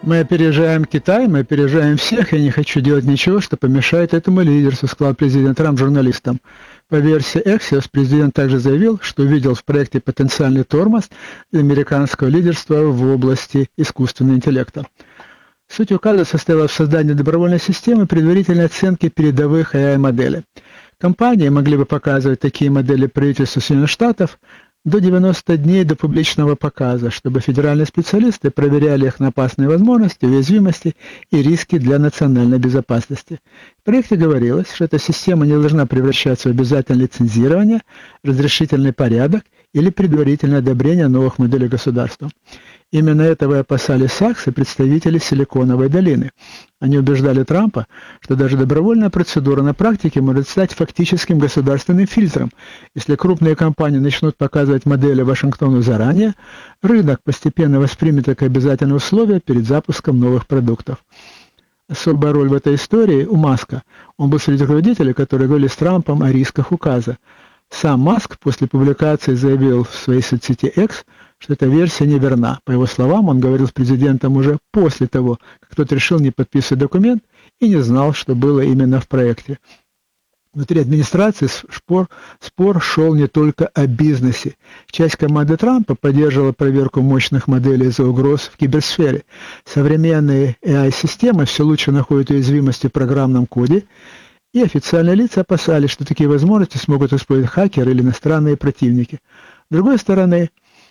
Мы опережаем Китай, мы опережаем всех. Я не хочу делать ничего, что помешает этому лидерству, сказал президент Трамп журналистам. По версии Axios, президент также заявил, что увидел в проекте потенциальный тормоз для американского лидерства в области искусственного интеллекта. Суть указа состояла в создании добровольной системы предварительной оценки передовых AI-моделей. Компании могли бы показывать такие модели правительству Соединенных Штатов до 90 дней до публичного показа, чтобы федеральные специалисты проверяли их на опасные возможности, уязвимости и риски для национальной безопасности. В проекте говорилось, что эта система не должна превращаться в обязательное лицензирование, разрешительный порядок или предварительное одобрение новых моделей государства. Именно этого и опасались Сакс и представители Силиконовой долины. Они убеждали Трампа, что даже добровольная процедура на практике может стать фактическим государственным фильтром. Если крупные компании начнут показывать модели Вашингтону заранее, рынок постепенно воспримет как обязательное условие перед запуском новых продуктов. Особая роль в этой истории у Маска. Он был среди руководителей, которые говорили с Трампом о рисках указа. Сам Маск после публикации заявил в своей соцсети X, что эта версия неверна. По его словам, он говорил с президентом уже после того, как тот решил не подписывать документ и не знал, что было именно в проекте. Внутри администрации спор шел не только о бизнесе. Часть команды Трампа поддерживала проверку мощных моделей из-за угроз в киберсфере. Современные AI-системы все лучше находят уязвимости в программном коде, и официальные лица опасались, что такие возможности смогут использовать хакеры или иностранные противники. С другой стороны,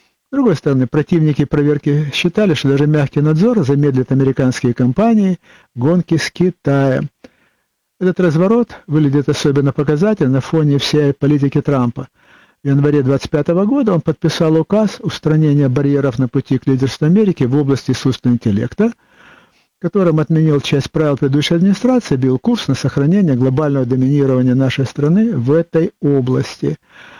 противники проверки считали, что даже мягкий надзор замедлит американские компании гонки с Китаем. Этот разворот выглядит особенно показательно на фоне всей политики Трампа. В январе 2025 года он подписал указ устранения барьеров на пути к лидерству Америки в области искусственного интеллекта, которым отменил часть правил предыдущей администрации, бил курс на сохранение глобального доминирования нашей страны в этой области.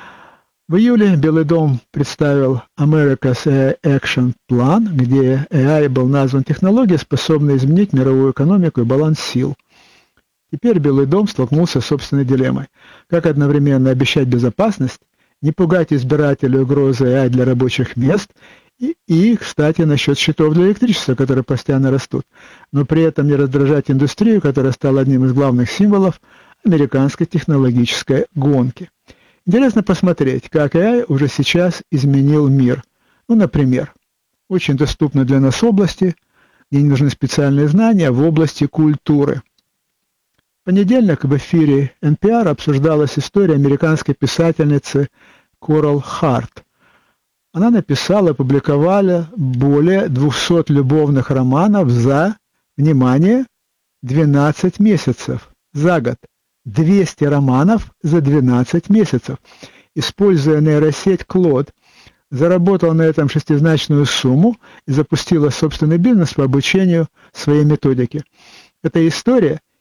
В июле Белый дом представил America's AI Action Plan, где AI был назван технологией, способной изменить мировую экономику и баланс сил. Теперь Белый дом столкнулся с собственной дилеммой. Как одновременно обещать безопасность, не пугать избирателей угрозой AI для рабочих мест и, кстати, насчет счетов для электричества, которые постоянно растут, но при этом не раздражать индустрию, которая стала одним из главных символов американской технологической гонки. Интересно посмотреть, как AI уже сейчас изменил мир. Например, очень доступны для нас области, где не нужны специальные знания, в области культуры. В понедельник в эфире NPR обсуждалась история американской писательницы Корал Харт. Она написала и опубликовала более 200 любовных романов за, внимание, 12 месяцев, за год. 200 романов за 12 месяцев. Используя нейросеть Claude, заработала на этом шестизначную сумму и запустила собственный бизнес по обучению своей методике. Эта история